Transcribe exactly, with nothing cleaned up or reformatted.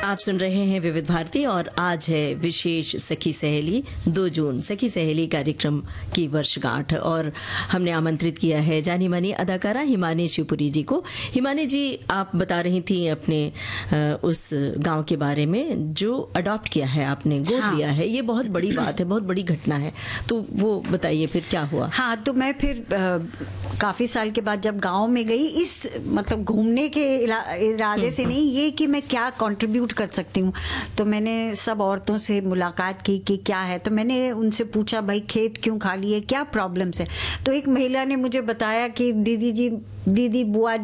आप सुन रहे हैं विविध भारती और आज है विशेष सखी सहेली दो जून सखी सहेली कार्यक्रम की वर्षगांठ और हमने आमंत्रित किया है जानी मानी अदाकारा हिमानी शिवपुरी जी को। हिमानी जी, आप बता रही थी अपने उस गांव के बारे में जो अडॉप्ट किया है आपने, गोद हाँ। लिया है। ये बहुत बड़ी बात है, बहुत बड़ी घटना है, तो वो बताइए फिर क्या हुआ। हाँ, तो मैं फिर काफ़ी साल के बाद जब गांव में गई, इस मतलब घूमने के इरादे से नहीं, ये कि मैं क्या कंट्रीब्यूट कर सकती हूँ, तो मैंने सब औरतों से मुलाकात की कि क्या है। तो मैंने उनसे पूछा, भाई खेत क्यों खाली है, क्या प्रॉब्लम्स है। तो एक महिला ने मुझे बताया कि दीदी जी, दीदी बुआ